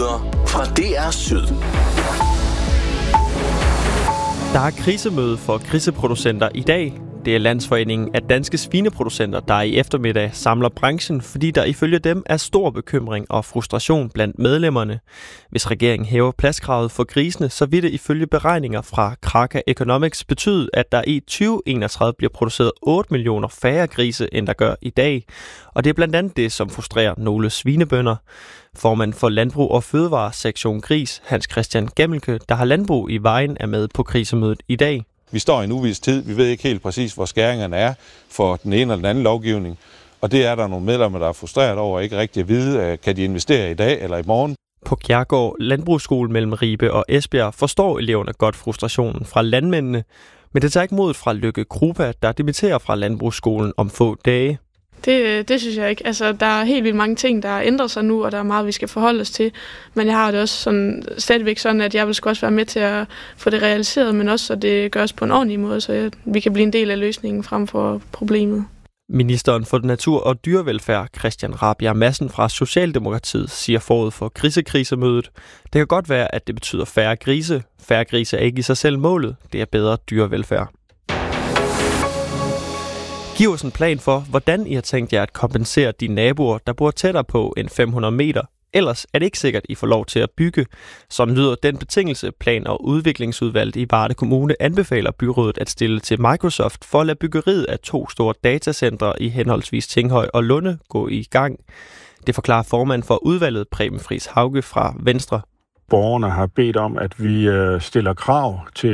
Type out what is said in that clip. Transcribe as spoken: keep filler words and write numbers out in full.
Nyheder fra D R Syd. Der er krisemøde for griseproducenter i dag. Det er Landsforeningen af Danske Svineproducenter, der i eftermiddag samler branchen, fordi der ifølge dem er stor bekymring og frustration blandt medlemmerne. Hvis regeringen hæver pladskravet for grisene, så vil det ifølge beregninger fra Kraka Economics betyde, at der i tyve enogtredive bliver produceret otte millioner færre grise, end der gør i dag. Og det er blandt andet det, som frustrerer nogle svinebønder. Formand for Landbrug og Fødevare Sektion Gris, Hans Christian Gemmelke, der har landbrug i Vejen, er med på krisemødet i dag. Vi står i en uvis tid. Vi ved ikke helt præcis, hvor skæringerne er for den ene eller den anden lovgivning. Og det er der nogle medlemmer, der er frustreret over ikke rigtig at vide, kan de investere i dag eller i morgen. På Kjærgaard Landbrugsskole mellem Ribe og Esbjerg forstår eleverne godt frustrationen fra landmændene, men det tager ikke modet fra Lykke Krupa, der dimitterer fra Landbrugsskolen om få dage. Det, det synes jeg ikke. Altså, der er helt vildt mange ting, der ændrer sig nu, og der er meget, vi skal forholde os til. Men jeg har det også sådan, stadigvæk sådan, at jeg vil også være med til at få det realiseret, men også så det gøres på en ordentlig måde, så jeg, vi kan blive en del af løsningen frem for problemet. Ministeren for Natur- og Dyrevelfærd, Christian Rabjerg Madsen fra Socialdemokratiet, siger forud for grisekrisemødet. Det kan godt være, at det betyder færre grise. Færre grise er ikke i sig selv målet. Det er bedre dyrevelfærd. Giv os en plan for, hvordan I har tænkt jer at kompensere de naboer, der bor tættere på end fem hundrede meter. Ellers er det ikke sikkert, I får lov til at bygge. Sådan lyder den betingelse, Plan- og Udviklingsudvalget i Varde Kommune anbefaler byrådet at stille til Microsoft for at lade byggeriet af to store datacentre i henholdsvis Tinghøj og Lunde gå i gang. Det forklarer formand for udvalget, Preben Friis Hauge fra Venstre. Borgerne har bedt om, at vi stiller krav til